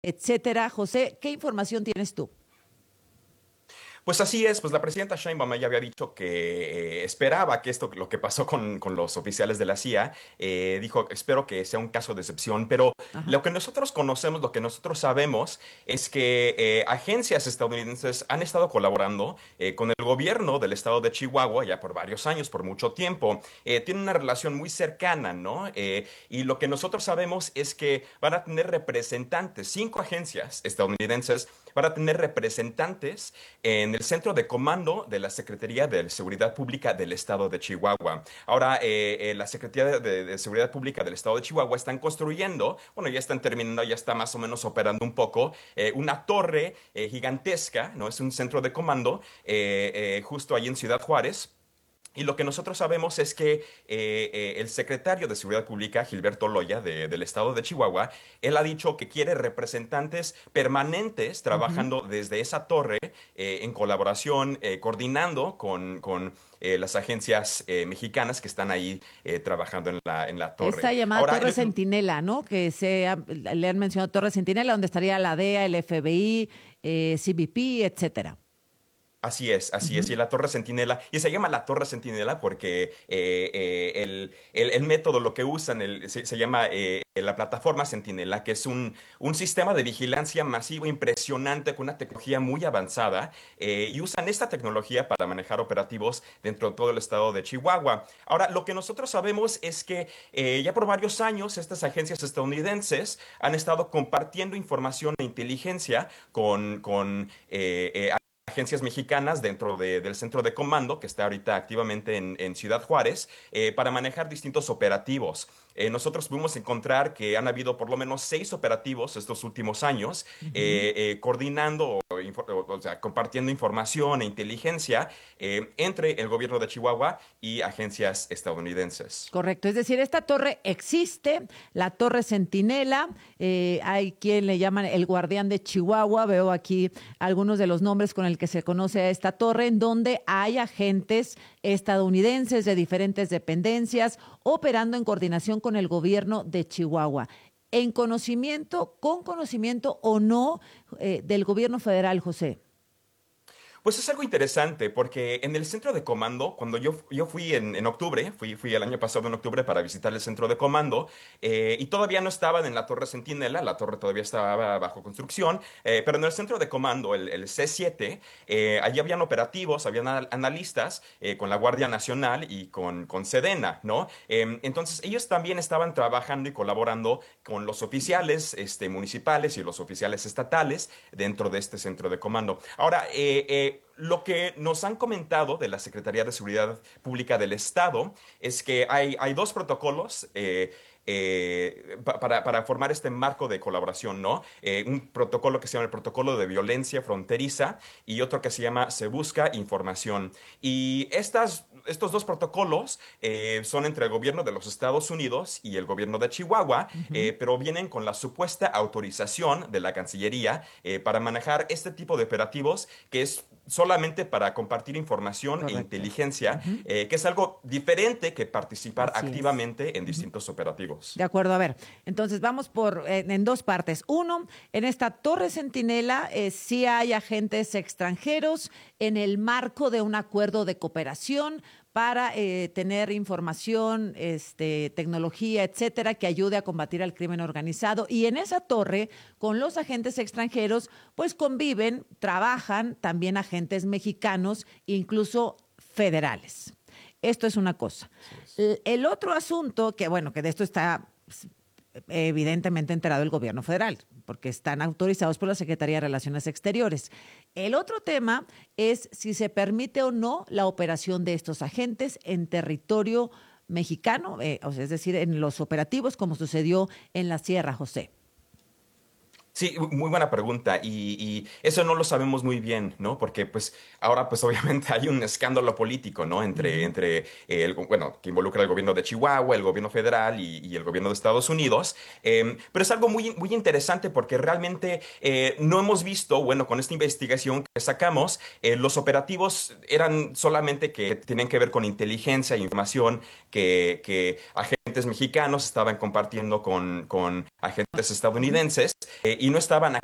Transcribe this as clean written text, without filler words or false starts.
etcétera. José, ¿qué información tienes tú? Pues así es, pues la presidenta Sheinbaum ya había dicho que esperaba que esto, lo que pasó con los oficiales de la CIA, dijo, espero que sea un caso de excepción, pero Ajá. lo que nosotros conocemos, lo que nosotros sabemos es que agencias estadounidenses han estado colaborando con el gobierno del estado de Chihuahua ya por varios años, por mucho tiempo. Tienen una relación muy cercana, ¿no? Y lo que nosotros sabemos es que van a tener representantes, 5 agencias estadounidenses van a tener representantes en el centro de comando de la Secretaría de Seguridad Pública del Estado de Chihuahua. Ahora, la Secretaría de Seguridad Pública del Estado de Chihuahua están construyendo, bueno, ya están terminando, ya está más o menos operando un poco, una torre gigantesca, ¿no? Es un centro de comando justo ahí en Ciudad Juárez. Y lo que nosotros sabemos es que el secretario de Seguridad Pública, Gilberto Loya, del estado de Chihuahua, él ha dicho que quiere representantes permanentes Ujú. trabajando desde esa torre en colaboración, coordinando con las agencias mexicanas que están ahí trabajando en la Esta torre. llamada Ahora, Torre Centinela, ¿no? Le han mencionado Torre Centinela, donde estaría la DEA, el FBI, CBP, etcétera. así es, Ujú. y la Torre Centinela, y se llama la Torre Centinela porque el método, lo que usan, se llama la plataforma Centinela, que es un sistema de vigilancia masivo impresionante con una tecnología muy avanzada, y usan esta tecnología para manejar operativos dentro de todo el estado de Chihuahua. Ahora, lo que nosotros sabemos es que ya por varios años estas agencias estadounidenses han estado compartiendo información e inteligencia con agencias mexicanas dentro del centro de comando que está ahorita activamente en Ciudad Juárez para manejar distintos operativos. Nosotros pudimos encontrar que han habido por lo menos 6 operativos estos últimos años Ujú. coordinando o sea, compartiendo información e inteligencia entre el gobierno de Chihuahua y agencias estadounidenses. Correcto, es decir, esta torre existe, la Torre Centinela, hay quien le llaman el guardián de Chihuahua, veo aquí algunos de los nombres con el que se conoce a esta torre, en donde hay agentes estadounidenses de diferentes dependencias operando en coordinación con el gobierno de Chihuahua. En conocimiento, con conocimiento o no del gobierno federal, José. Pues es algo interesante porque en el centro de comando, cuando yo fui en octubre, fui el año pasado en octubre para visitar el centro de comando y todavía no estaban en la Torre Centinela, la torre todavía estaba bajo construcción, pero en el centro de comando, el C7, allí habían operativos, habían analistas con la Guardia Nacional y con Sedena, ¿no? Entonces ellos también estaban trabajando y colaborando con los oficiales municipales y los oficiales estatales dentro de este centro de comando. Ahora, lo que nos han comentado de la Secretaría de Seguridad Pública del Estado es que hay 2 protocolos para formar este marco de colaboración, ¿no? Un protocolo que se llama el Protocolo de Violencia Fronteriza y otro que se llama Se Busca Información. Y estos 2 protocolos son entre el gobierno de los Estados Unidos y el gobierno de Chihuahua, Ujú. pero vienen con la supuesta autorización de la Cancillería para manejar este tipo de operativos que es solamente para compartir información e Correcto. inteligencia, Ujú. que es algo diferente que participar Así es. activamente en Ujú. distintos operativos. De acuerdo, a ver, entonces vamos en dos partes. Uno, en esta Torre Centinela sí hay agentes extranjeros en el marco de un acuerdo de cooperación para tener información, tecnología, etcétera, que ayude a combatir al crimen organizado. Y en esa torre, con los agentes extranjeros, pues conviven, trabajan también agentes mexicanos, incluso federales. Esto es una cosa. Así es. El otro asunto, que bueno, que de esto está pues, evidentemente enterado el gobierno federal, porque están autorizados por la Secretaría de Relaciones Exteriores. El otro tema es si se permite o no la operación de estos agentes en territorio mexicano, o sea, es decir, en los operativos como sucedió en la Sierra José. Sí, muy buena pregunta y eso no lo sabemos muy bien, ¿no? Porque pues ahora pues obviamente hay un escándalo político, ¿no? Ujú. Entre bueno, que involucra al gobierno de Chihuahua, el gobierno federal y el gobierno de Estados Unidos. Pero es algo muy interesante porque realmente no hemos visto, bueno, con esta investigación que sacamos, los operativos eran solamente que tenían que ver con inteligencia e información que agentes agentes mexicanos estaban compartiendo con agentes estadounidenses y no estaban